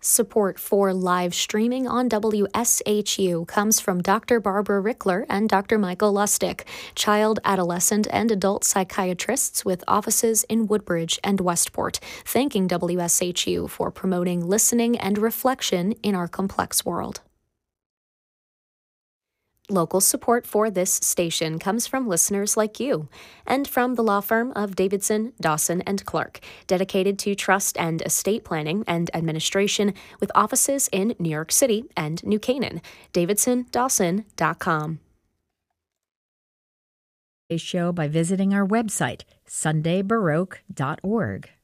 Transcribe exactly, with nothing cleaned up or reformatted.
Support for live streaming on W S H U comes from Doctor Barbara Rickler and Doctor Michael Lustig, child, adolescent, and adult psychiatrists with offices in Woodbridge and Westport, thanking W S H U for promoting listening and reflection in our complex world. Local support for this station comes from listeners like you and from the law firm of Davidson, Dawson and Clark, dedicated to trust and estate planning and administration with offices in New York City and New Canaan. davidson dawson dot com. A show by visiting our website, sunday baroque dot org.